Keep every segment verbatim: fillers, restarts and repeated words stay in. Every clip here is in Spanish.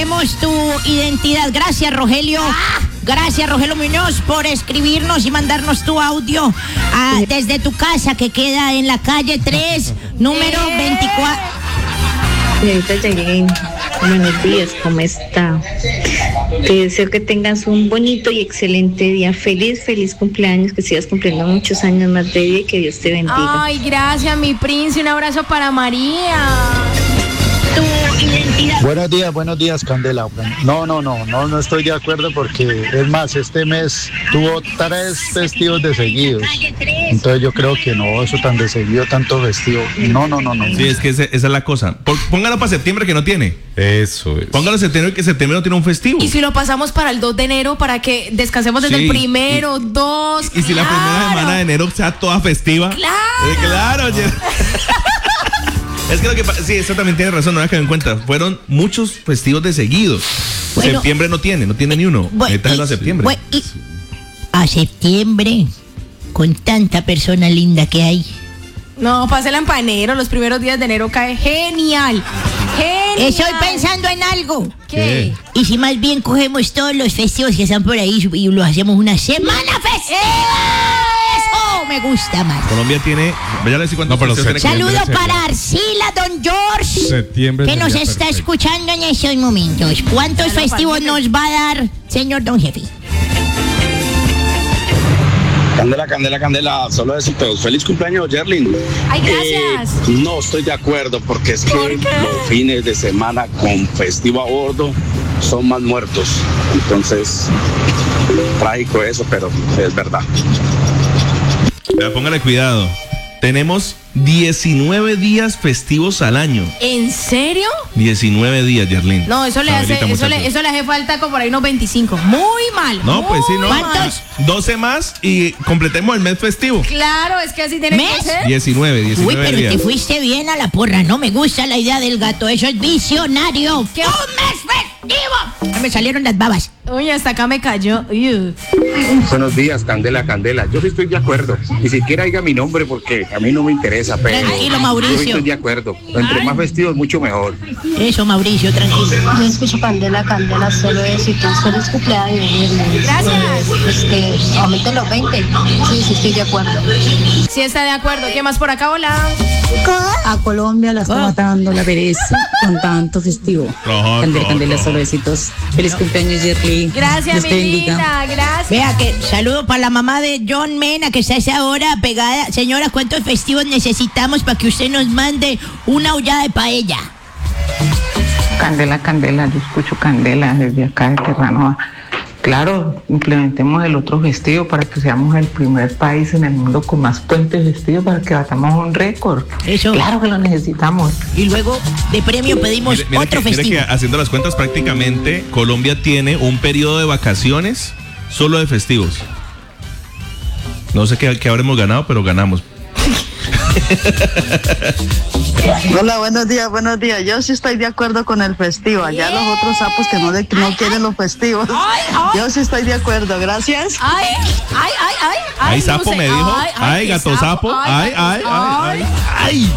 sabemos tu identidad. Gracias, Rogelio. Gracias, Rogelio Muñoz, por escribirnos y mandarnos tu audio ah, desde tu casa, que queda en la calle tres, número veinticuatro. Señorita Yailin, buenos días, ¿cómo está? Te deseo que tengas un bonito y excelente día. Feliz, feliz cumpleaños, que sigas cumpliendo muchos años más de vida y que Dios te bendiga. Ay, gracias, mi príncipe. Un abrazo para María. Tu identidad. Buenos días, buenos días, Candela. No, no, no, no, no estoy de acuerdo porque, es más, este mes tuvo tres festivos de seguidos. Entonces yo creo que no, eso tan de seguido, tanto festivo. No, no, no, no. Sí, es que ese, esa es la cosa. Por, póngalo para septiembre que no tiene. Eso es. Póngalo septiembre que septiembre no tiene un festivo. Y si lo pasamos para el dos de enero para que descansemos desde Sí. el primero, dos. Y si la claro. primera semana de enero sea toda festiva. Claro. Eh, claro. Es que lo que pasa, sí, eso también tiene razón, no hay que me en cuenta. Fueron muchos festivos de seguidos. Bueno, septiembre no tiene, no tiene ni uno. Bueno, Necesitas y- a septiembre. bueno, y- a septiembre, con tanta persona linda que hay. No, pásela en enero. Los primeros días de enero cae genial. Genial. Estoy pensando en algo. ¿Qué? Y si más bien cogemos todos los festivos que están por ahí y lo hacemos una semana festiva. Eso me gusta más. Colombia tiene. Ya le decía cuántos No, pero festivos se- tiene Saludo Colombia. para Arcila, don George, Septiembre que nos sería está perfecto. escuchando en estos momentos. ¿Cuántos Saludo festivos para nos va a dar, señor don jefe? Candela, Candela, Candela, solo decirte feliz cumpleaños, Yerlin. Ay, gracias. Eh, no estoy de acuerdo porque es ¿Por que qué? los fines de semana con festivo a bordo son más muertos. Entonces, trágico eso, pero es verdad. Ya, póngale cuidado. Tenemos diecinueve días festivos al año. ¿En serio? diecinueve días, Yerlin. No, eso le hace, Ahorita, eso muchachos. le, eso le hace falta como por ahí unos veinticinco. Muy mal. No, pues sí, muy no. mal. doce más y completemos el mes festivo. Claro, es que así tiene ¿Mes? que ser. diecinueve, Uy, diecinueve pero días. te fuiste bien a la porra. No me gusta la idea del gato. Eso es visionario. ¿Qué? ¡Un mes festivo! Ya me salieron las babas. Uy, hasta acá me cayó. Uy. Buenos días, Candela, Candela. Yo sí estoy de acuerdo. Ni siquiera diga mi nombre porque a mí no me interesa, pero Tranquilo, Mauricio. yo estoy de acuerdo. Entre más festivos, mucho mejor. Eso, Mauricio, tranquilo. Yo escucho Candela, Candela, solo éxitos. Feliz cumpleaños. Gracias. Este, aumenten los veinte. Sí, sí, estoy de acuerdo. Sí está de acuerdo. ¿Qué más por acá? Hola. A Colombia la está matando la pereza con tanto festivo. Ajá, Candela, ajá, Candela, ajá. solo besitos. Feliz cumpleaños, Jerry. Gracias, Dios mi te bendiga. linda. Gracias. Vea que saludo para la mamá de John Mena, que está a esa hora pegada. Señora, ¿cuántos festivos necesitamos para que usted nos mande una olla de paella? Candela, Candela, yo escucho Candela desde acá de Terranova. Claro, implementemos el otro festivo para que seamos el primer país en el mundo con más puentes festivos para que batamos un récord. Eso. Claro que lo necesitamos. Y luego de premio pedimos Mire, mire otro que, mire festivo. que haciendo las cuentas prácticamente Colombia tiene un periodo de vacaciones solo de festivos. No sé qué, qué habremos ganado, pero ganamos. Hola, buenos días, buenos días. Yo sí estoy de acuerdo con el festivo. Allá los otros sapos que no, le- no quieren los festivos. Ay, ay. Yo sí estoy de acuerdo, gracias. Ay, ay, ay, ay. Ay, sapo no sé. me dijo. Ay, Ay, qué gato sapo. Ay, ay, ay, ay. Ay.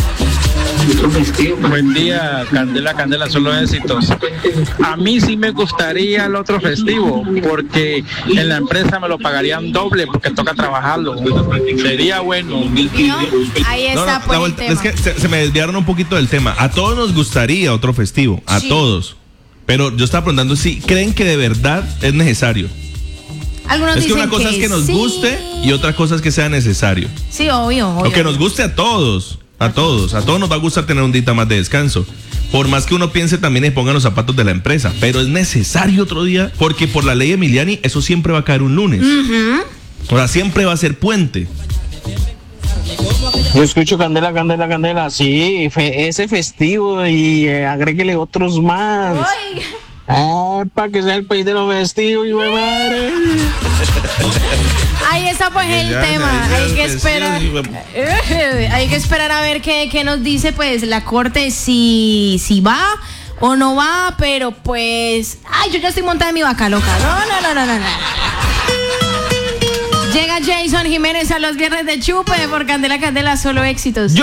Buen día, Candela, Candela, solo éxitos. A mí sí me gustaría el otro festivo, porque en la empresa me lo pagarían doble porque toca trabajarlo. Sería bueno. Ahí No, está no, por la el vuelta- tema. es que se, se me desviaron un poquito del tema. A todos nos gustaría otro festivo, a Sí. todos. Pero yo estaba preguntando si creen que de verdad es necesario. Algunos Es que dicen una cosa es que nos sí. guste y otra cosa es que sea necesario. Sí, obvio, obvio. O que nos guste a todos, a todos, a todos nos va a gustar tener un día más de descanso. Por más que uno piense también y ponga los zapatos de la empresa, pero es necesario otro día, porque por la ley Emiliani eso siempre va a caer un lunes. O sea, siempre va a ser puente. Yo escucho Candela, Candela, Candela, sí, fe- ese festivo y eh, agréguele otros más. Ay. Ah, para que sea el país de los festivos, y madre. Ahí está pues el Ya, tema. ya, ya, Hay que ya, esperar. sí, sí, Hay que esperar a ver qué, qué nos dice pues la corte si, si va o no va, pero pues. Ay, yo ya estoy montada en mi vaca loca. No, no, no, no, no, no. Llega Jason Jiménez a los viernes de chupe por Candela Candela, solo éxitos.